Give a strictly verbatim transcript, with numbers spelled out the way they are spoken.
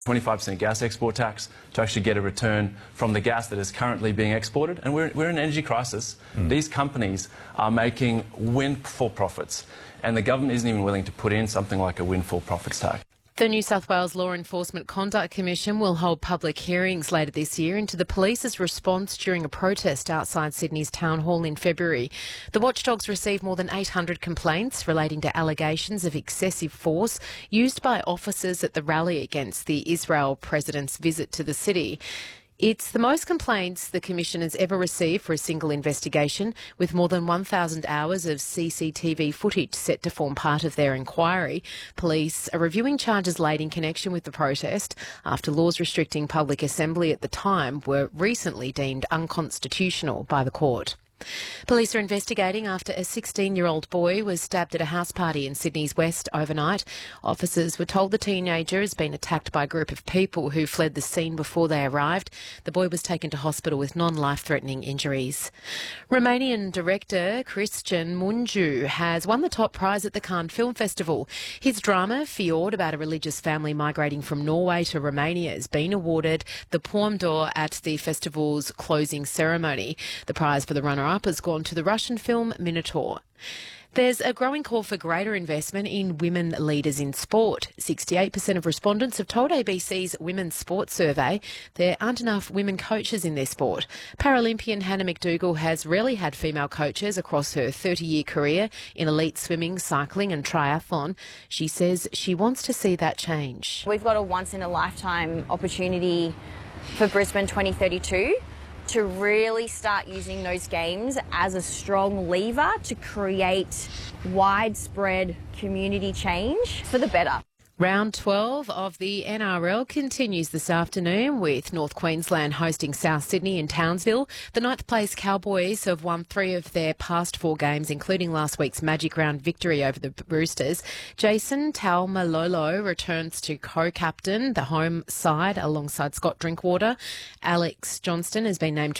twenty-five percent gas export tax to actually get a return from the gas that is currently being exported. And we're, we're in an energy crisis. Mm. These companies are making windfall profits, and the government isn't even willing to put in something like a windfall profits tax. The New South Wales Law Enforcement Conduct Commission will hold public hearings later this year into the police's response during a protest outside Sydney's Town Hall in February. The watchdogs received more than eight hundred complaints relating to allegations of excessive force used by officers at the rally against the Israel president's visit to the city. It's the most complaints the Commission has ever received for a single investigation, with more than one thousand hours of C C T V footage set to form part of their inquiry. Police are reviewing charges laid in connection with the protest after laws restricting public assembly at the time were recently deemed unconstitutional by the court. Police are investigating after a sixteen-year-old boy was stabbed at a house party in Sydney's West overnight. Officers were told the teenager has been attacked by a group of people who fled the scene before they arrived. The boy was taken to hospital with non-life-threatening injuries. Romanian director Cristian Mungiu has won the top prize at the Cannes Film Festival. His drama, Fjord, about a religious family migrating from Norway to Romania, has been awarded the Palme d'Or at the festival's closing ceremony. The prize for the runner-up has gone to the Russian film Minotaur. There's a growing call for greater investment in women leaders in sport. sixty-eight percent of respondents have told A B C's Women's Sports Survey there aren't enough women coaches in their sport. Paralympian Hannah McDougall has rarely had female coaches across her thirty-year career in elite swimming, cycling and triathlon. She says she wants to see that change. We've got a once-in-a-lifetime opportunity for Brisbane twenty thirty-two. To really start using those games as a strong lever to create widespread community change for the better. Round twelve of the N R L continues this afternoon with North Queensland hosting South Sydney in Townsville. The ninth place Cowboys have won three of their past four games, including last week's Magic Round victory over the Roosters. Jason Taumalolo returns to co-captain the home side alongside Scott Drinkwater. Alex Johnston has been named